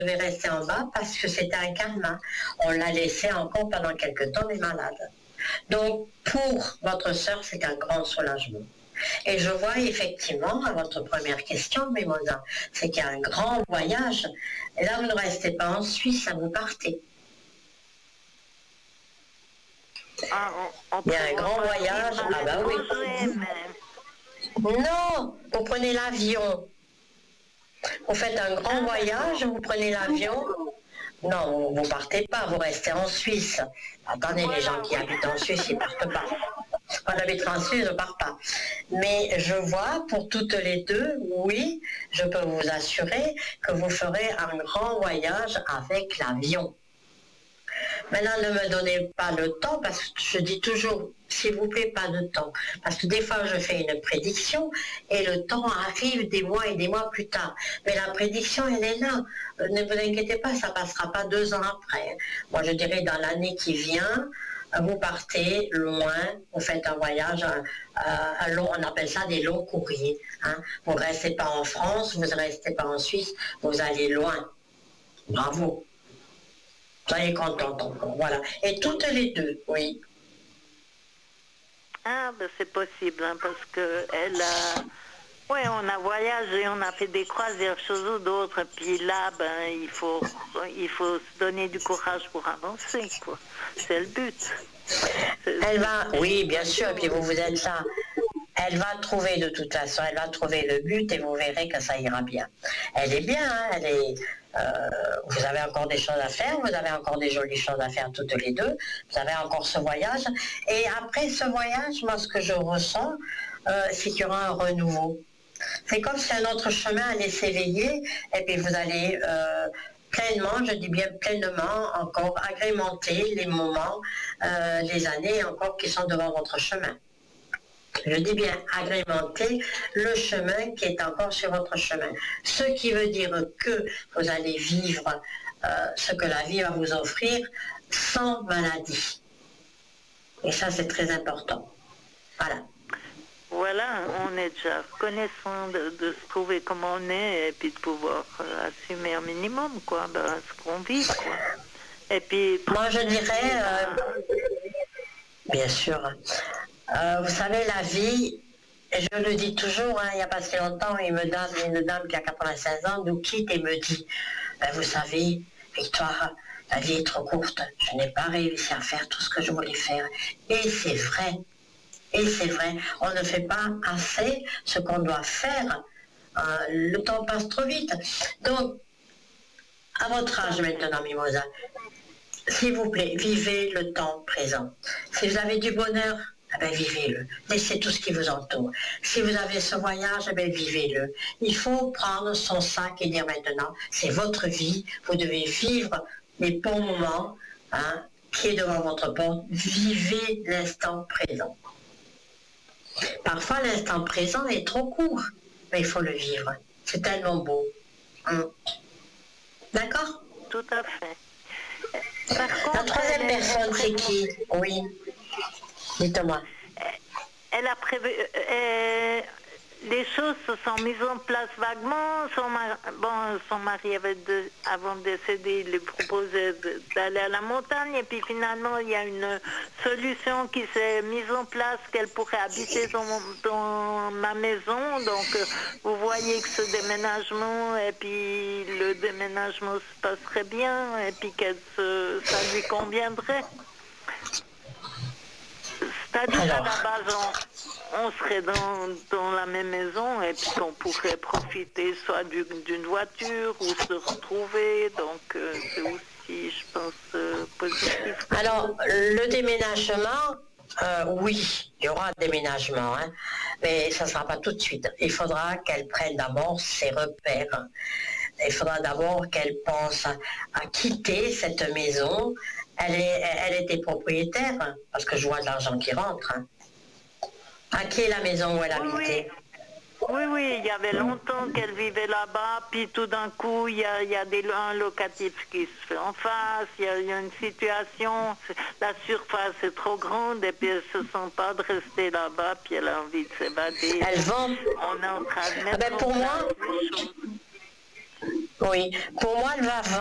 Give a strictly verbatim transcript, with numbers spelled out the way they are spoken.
devait rester en bas parce que c'était un karma. On l'a laissé encore pendant quelques temps, mais malade. Donc, pour votre sœur, c'est un grand soulagement. Et je vois effectivement, à votre première question, Mimosa, c'est qu'il y a un grand voyage. Et là, vous ne restez pas en Suisse, vous partez. Ah, on, on Il y a un grand voyage. Ah bah oui. Mais... Non, vous prenez l'avion. Vous faites un grand ah, voyage, vous prenez l'avion. Non, vous ne partez pas, vous restez en Suisse. Attendez, voilà, les gens qui oui. habitent en Suisse, ils ne partent pas. Quand j'habite en Suisse, je ne pars pas. Mais je vois, pour toutes les deux, oui, je peux vous assurer que vous ferez un grand voyage avec l'avion. Maintenant, ne me donnez pas le temps, parce que je dis toujours, s'il vous plaît, pas de temps. Parce que des fois, je fais une prédiction, et le temps arrive des mois et des mois plus tard. Mais la prédiction, elle est là. Ne vous inquiétez pas, ça ne passera pas deux ans après. Moi, je dirais, dans l'année qui vient, vous partez loin, vous faites un voyage, un, un long, on appelle ça des longs courriers. Hein. Vous ne restez pas en France, vous ne restez pas en Suisse, vous allez loin. Bravo. Soyez contente encore, voilà. Et toutes les deux, oui. Ah, ben c'est possible, hein, parce que elle a... Oui, on a voyagé, on a fait des croisières, choses ou d'autres, puis là, ben, il faut, il faut se donner du courage pour avancer, quoi. C'est le but. Elle va, oui, bien sûr, et puis vous, vous êtes là. Elle va trouver de toute façon, elle va trouver le but et vous verrez que ça ira bien. Elle est bien, hein, elle est... Euh, vous avez encore des choses à faire, vous avez encore des jolies choses à faire toutes les deux, vous avez encore ce voyage. Et après ce voyage, moi, ce que je ressens, euh, c'est qu'il y aura un renouveau. C'est comme si un autre chemin allait s'éveiller et puis vous allez... Euh, pleinement, je dis bien pleinement, encore agrémenter les moments, euh, les années encore qui sont devant votre chemin. Je dis bien agrémenter le chemin qui est encore sur votre chemin. Ce qui veut dire que vous allez vivre euh, ce que la vie va vous offrir sans maladie. Et ça, c'est très important. Voilà. Voilà, on est déjà reconnaissant de, de se trouver comme on est et puis de pouvoir euh, assumer un minimum, quoi, ben, ce qu'on vit, quoi. Et puis... Moi, je dirais... Euh, bien sûr. Euh, vous savez, la vie, je le dis toujours, hein, il n'y a pas si longtemps, une dame, une dame qui a quatre-vingt-seize ans nous quitte et me dit, ben, vous savez, Victoire, la vie est trop courte, je n'ai pas réussi à faire tout ce que je voulais faire. Et c'est vrai. Et c'est vrai, on ne fait pas assez ce qu'on doit faire. Euh, le temps passe trop vite. Donc, à votre âge maintenant, Mimosa, s'il vous plaît, vivez le temps présent. Si vous avez du bonheur, eh bien, vivez-le. Laissez tout ce qui vous entoure. Si vous avez ce voyage, eh bien, vivez-le. Il faut prendre son sac et dire maintenant, c'est votre vie, vous devez vivre les bons moments, hein, qui est devant votre porte. Vivez l'instant présent. Parfois, l'instant présent est trop court, mais il faut le vivre. C'est tellement beau. Hum. D'accord ? Tout à fait. Par La contre, troisième personne, c'est qui ? Oui. Dites-moi. Elle a prévu... Euh, les choses se sont mises en place vaguement. Son mari, bon, son mari avait de, avant de décéder, il lui proposait de, d'aller à la montagne. Et puis finalement, il y a une solution qui s'est mise en place, qu'elle pourrait habiter dans, dans ma maison. Donc, euh, vous voyez que ce déménagement, et puis le déménagement se passerait bien, et puis que ça lui conviendrait. C'est-à-dire qu'à la base, on, on serait dans, dans la même maison et puis qu'on pourrait profiter soit du, d'une voiture ou se retrouver. Donc, euh, c'est aussi, je pense, euh, positif. Alors, le déménagement, euh, oui, il y aura un déménagement, hein, mais ça ne sera pas tout de suite. Il faudra qu'elle prenne d'abord ses repères. Il faudra d'abord qu'elle pense à, à quitter cette maison. Elle, est, elle était propriétaire, parce que je vois de l'argent qui rentre. Hein. À qui est la maison où elle habitait ? Oui, oui, il y avait longtemps qu'elle vivait là-bas, puis tout d'un coup, il y a, il y a des, un locatif qui se fait en face, il y a, il y a une situation, la surface est trop grande, et puis elle ne se sent pas de rester là-bas, puis elle a envie de s'évader. Elle vend. On est en train de mettre ah ben pour moi, Oui. Pour moi, elle va